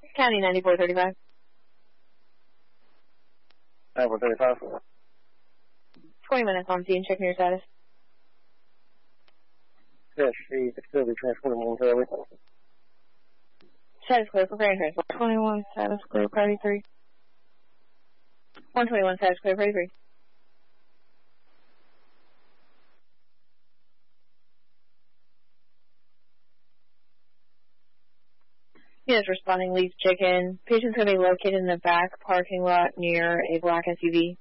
County 9435. 9435. 20 minutes on scene, checking your status. Yes, she's facility transporting one Charlie. Status clear for grand transport. 21, status clear, priority 3. 121, status clear, priority 3. Yes, responding, leave chicken. Patient's going to be located in the back parking lot near a black SUV.